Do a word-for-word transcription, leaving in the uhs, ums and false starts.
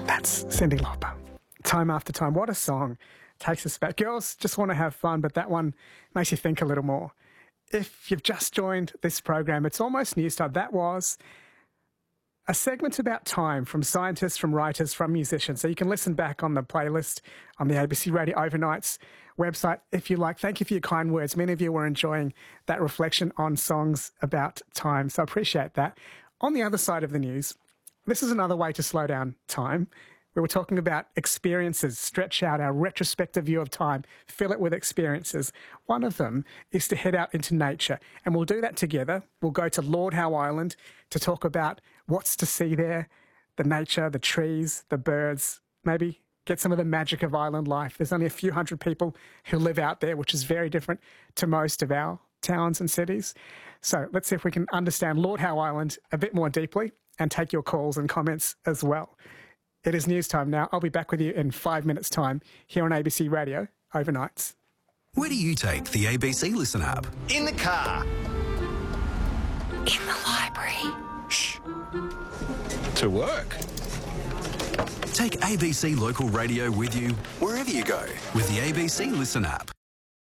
That's Cyndi Lauper. Time After Time. What a song. Takes us back. Girls just want to have fun, but that one makes you think a little more. If you've just joined this program, it's almost news time. That was a segment about time from scientists, from writers, from musicians. So you can listen back on the playlist on the A B C Radio Overnights website if you like. Thank you for your kind words. Many of you were enjoying that reflection on songs about time, so I appreciate that. On the other side of the news, this is another way to slow down time. We were talking about experiences, stretch out our retrospective view of time, fill it with experiences. One of them is to head out into nature, and we'll do that together. We'll go to Lord Howe Island to talk about what's to see there, the nature, the trees, the birds, maybe get some of the magic of island life. There's only a few hundred people who live out there, which is very different to most of our towns and cities. So let's see if we can understand Lord Howe Island a bit more deeply and take your calls and comments as well. It is news time now. I'll be back with you in five minutes' time here on A B C Radio Overnights. Where do you take the A B C Listen app? In the car. In the library. Shh. To work. Take A B C Local Radio with you wherever you go with the A B C Listen app.